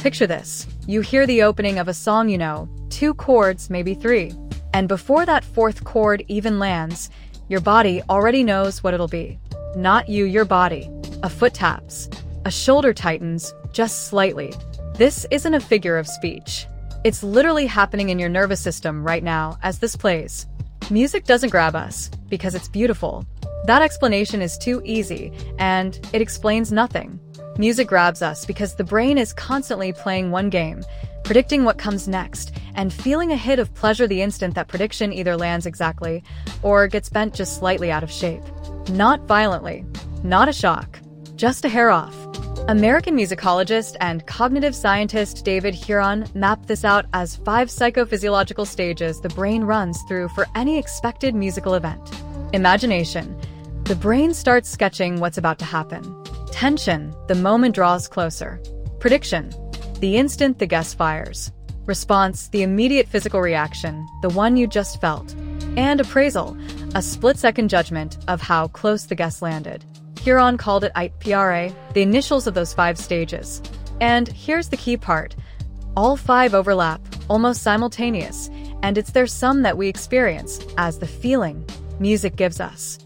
Picture this. You hear the opening of a song you know, 2 chords, maybe 3. And before that 4th chord even lands, your body already knows what it'll be. Not you, your body. A foot taps. A shoulder tightens, just slightly. This isn't a figure of speech. It's literally happening in your nervous system right now as this plays. Music doesn't grab us because it's beautiful. That explanation is too easy, and it explains nothing. Music grabs us because the brain is constantly playing one game, predicting what comes next, and feeling a hit of pleasure the instant that prediction either lands exactly or gets bent just slightly out of shape. Not violently, not a shock, just a hair off. American musicologist and cognitive scientist David Huron mapped this out as 5 psychophysiological stages the brain runs through for any expected musical event. Imagination. The brain starts sketching what's about to happen. Tension. The moment draws closer. Prediction. The instant the guess fires. Response. The immediate physical reaction, the one you just felt. And appraisal. A split-second judgment of how close the guess landed. Huron called it IPRA, the initials of those 5 stages. And here's the key part. All 5 overlap, almost simultaneous, and it's their sum that we experience as the feeling music gives us.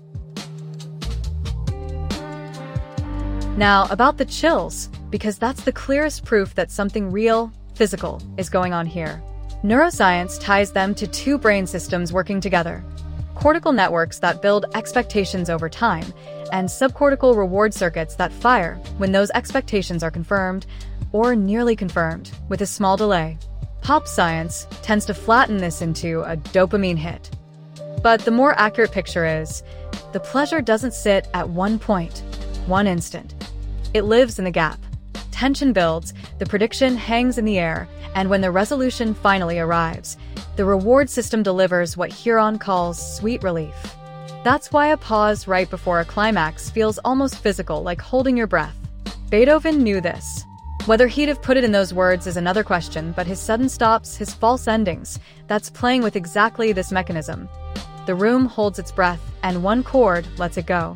Now, about the chills, because that's the clearest proof that something real, physical, is going on here. Neuroscience ties them to 2 brain systems working together. Cortical networks that build expectations over time, and subcortical reward circuits that fire when those expectations are confirmed, or nearly confirmed, with a small delay. Pop science tends to flatten this into a dopamine hit. But the more accurate picture is, the pleasure doesn't sit at one point, one instant. It lives in the gap. Tension builds, the prediction hangs in the air, and when the resolution finally arrives, the reward system delivers what Huron calls sweet relief. That's why a pause right before a climax feels almost physical, like holding your breath. Beethoven knew this. Whether he'd have put it in those words is another question, but his sudden stops, his false endings, that's playing with exactly this mechanism. The room holds its breath, and one chord lets it go.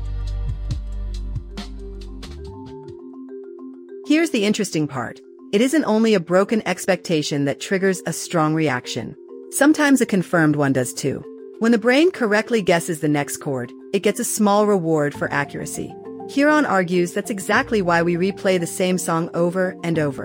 Here's the interesting part. It isn't only a broken expectation that triggers a strong reaction. Sometimes a confirmed one does too. When the brain correctly guesses the next chord, it gets a small reward for accuracy. Huron argues that's exactly why we replay the same song over and over.